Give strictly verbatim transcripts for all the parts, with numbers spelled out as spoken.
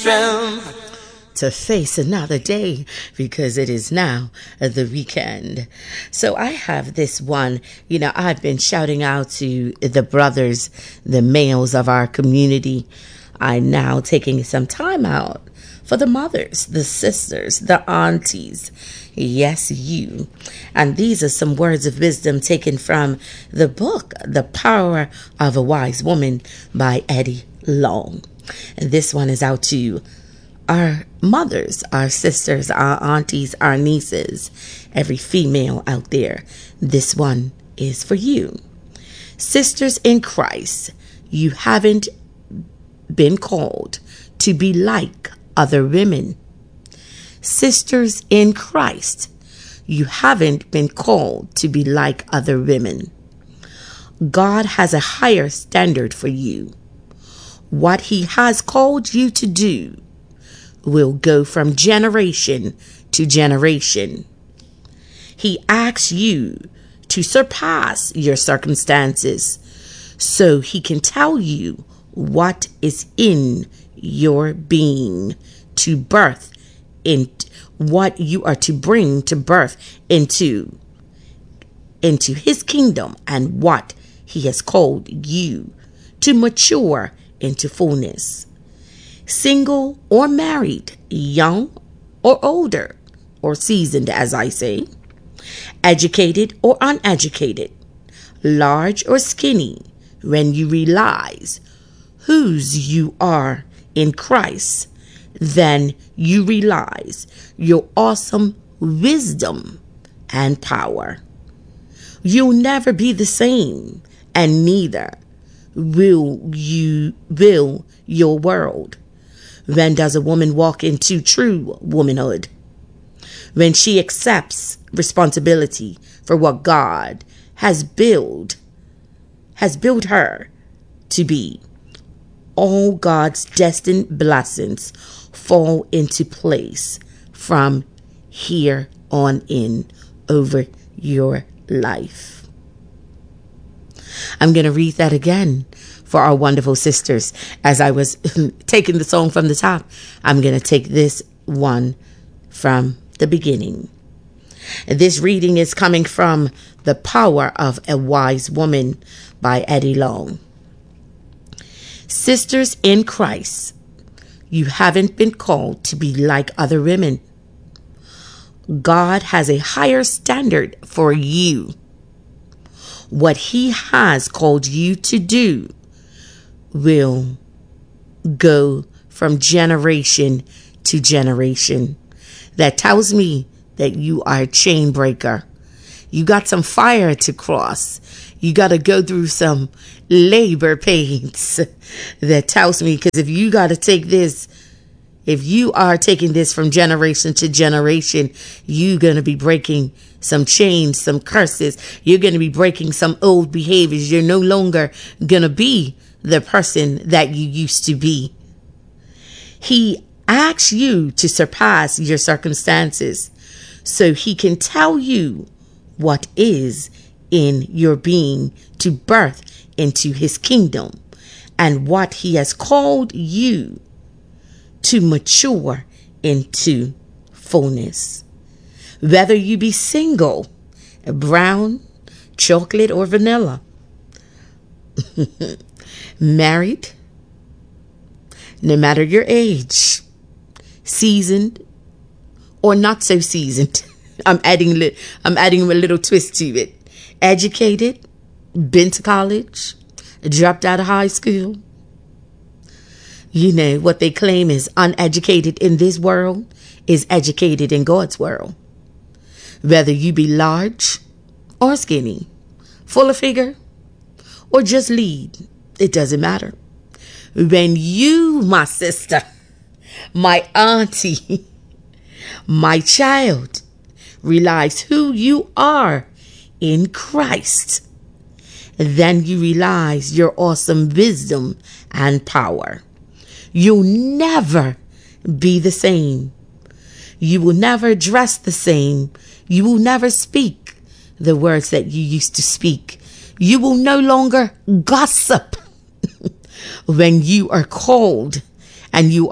strength to face another day, because it is now the weekend. So I have this one, you know, I've been shouting out to the brothers, the males of our community. I'm now taking some time out for the mothers, the sisters, the aunties. Yes, you. And these are some words of wisdom taken from the book, The Power of a Wise Woman by Eddie Long. And this one is out to our mothers, our sisters, our aunties, our nieces, every female out there. This one is for you. Sisters in Christ, you haven't been called to be like other women. Sisters in Christ, you haven't been called to be like other women. God has a higher standard for you. What He has called you to do will go from generation to generation. He asks you to surpass your circumstances so He can tell you what is in your being to birth in what you are to bring to birth into into His kingdom, and what He has called you to mature into fullness. Single or married, young or older, or seasoned, as I say, educated or uneducated, large or skinny, when you realize whose you are in Christ, then you realize your awesome wisdom and power. You'll never be the same, and neither will you will your world. When does a woman walk into true womanhood? When she accepts responsibility for what God has built, has built her to be. All God's destined blessings fall into place from here on in over your life. I'm going to read that again for our wonderful sisters. As I was taking the song from the top, I'm going to take this one from the beginning. This reading is coming from The Power of a Wise Woman by Eddie Long. Sisters in Christ, you haven't been called to be like other women. God has a higher standard for you. What He has called you to do will go from generation to generation. That tells me that you are a chain breaker. You got some fire to cross. You got to go through some labor pains. That tells me, because if you got to take this, if you are taking this from generation to generation, you're going to be breaking some chains, some curses. You're going to be breaking some old behaviors. You're no longer going to be the person that you used to be. He asks you to surpass your circumstances so He can tell you what is in your being to birth into His kingdom, and what He has called you to mature into fullness. Whether you be single, brown, chocolate, or vanilla, married, no matter your age, seasoned or not so seasoned. I'm adding li- I'm adding a little twist to it. Educated, been to college, dropped out of high school. You know, what they claim is uneducated in this world is educated in God's world. Whether you be large or skinny, full of figure, or just lead, it doesn't matter. When you, my sister, my auntie, my child, realize who you are in Christ, then you realize your awesome wisdom and power. You'll never be the same. You will never dress the same. You will never speak the words that you used to speak. You will no longer gossip when you are called and you are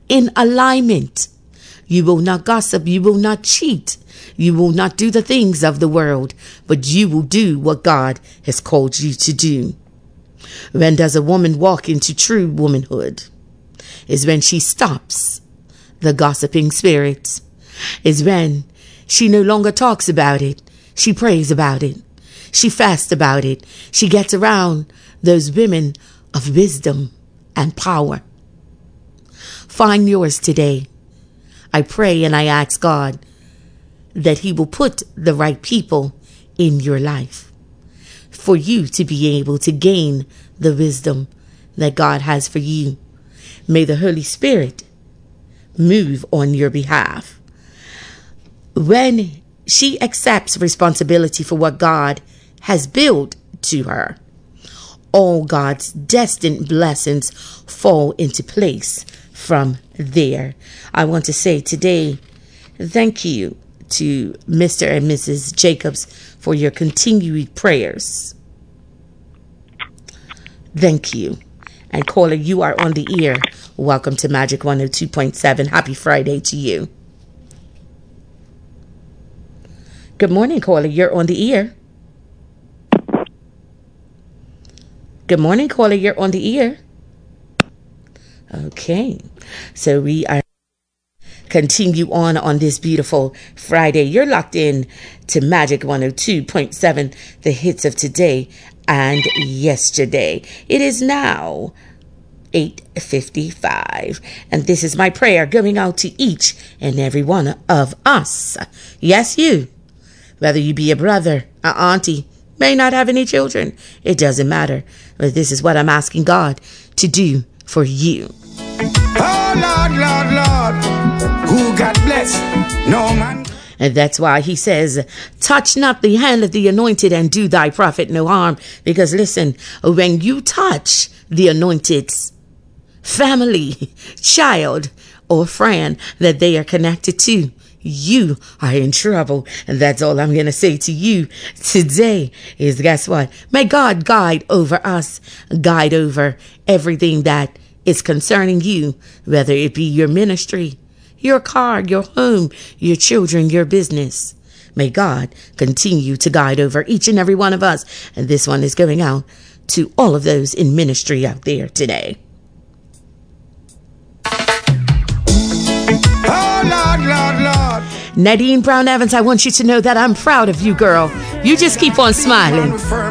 in alignment. You will not gossip. You will not cheat. You will not do the things of the world, but you will do what God has called you to do. When does a woman walk into true womanhood? Is when she stops the gossiping spirits. Is when she no longer talks about it. She prays about it. She fasts about it. She gets around those women of wisdom and power. Find yours today. I pray and I ask God that he will put the right people in your life for you to be able to gain the wisdom that God has for you. May the Holy Spirit move on your behalf. When she accepts responsibility for what God has built to her, all God's destined blessings fall into place from there. I want to say today, thank you to Mister and Missus Jacobs for your continued prayers. Thank you. And caller, you are on the ear. Welcome to Magic one oh two point seven. Happy Friday to you. Good morning, caller. You're on the ear. Good morning, caller. You're on the ear. Okay. So we are continue on on this beautiful Friday. You're locked in to Magic one oh two point seven, the hits of today and yesterday. It is now eight fifty-five, and this is my prayer going out to each and every one of us. Yes, you. Whether you be a brother, an auntie, may not have any children, it doesn't matter. But this is what I'm asking God to do for you. Oh Lord, Lord, Lord, who got blessed? No man. And that's why he says, touch not the hand of the anointed and do thy prophet no harm. Because listen, when you touch the anointed's family, child, or friend that they are connected to, you are in trouble. And that's all I'm going to say to you today is, guess what? May God guide over us, guide over everything that is concerning you, whether it be your ministry, your car, your home, your children, your business. May God continue to guide over each and every one of us. And this one is going out to all of those in ministry out there today. Oh Lord, Lord, Lord. Nadine Brown Evans, I want you to know that I'm proud of you, girl. You just keep on smiling.